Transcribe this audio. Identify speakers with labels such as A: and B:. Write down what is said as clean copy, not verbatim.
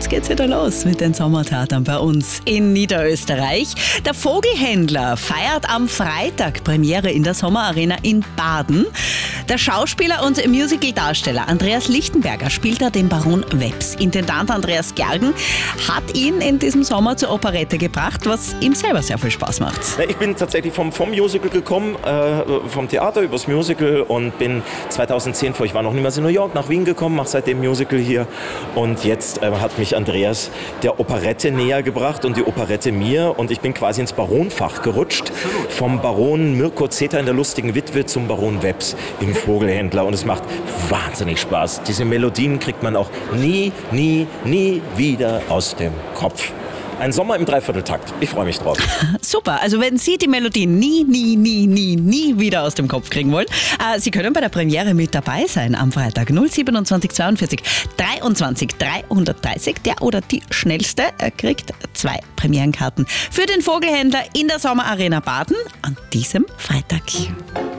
A: Jetzt geht's wieder los mit den Sommertheatern bei uns in Niederösterreich. Der Vogelhändler feiert am Freitag Premiere in der Sommerarena in Baden. Der Schauspieler und Musicaldarsteller Andreas Lichtenberger spielt da den Baron Weps. Intendant Andreas Gergen hat ihn in diesem Sommer zur Operette gebracht, was ihm selber sehr viel Spaß macht.
B: Ich bin tatsächlich vom Musical gekommen, vom Theater übers Musical und bin 2010, ich war noch niemals in New York, nach Wien gekommen, mache seitdem Musical hier und jetzt hat mich Andreas der Operette näher gebracht und die Operette mir und ich bin quasi ins Baronfach gerutscht. Vom Baron Mirko Zeter in der lustigen Witwe zum Baron Weps im Vogelhändler und es macht wahnsinnig Spaß. Diese Melodien kriegt man auch nie wieder aus dem Kopf. Ein Sommer im Dreivierteltakt. Ich freue mich drauf.
A: Super, also wenn Sie die Melodie nie wieder aus dem Kopf kriegen wollen, Sie können bei der Premiere mit dabei sein am Freitag 027 42 23 330. Der oder die Schnellste kriegt 2 Premierenkarten für den Vogelhändler in der Sommerarena Baden an diesem Freitag.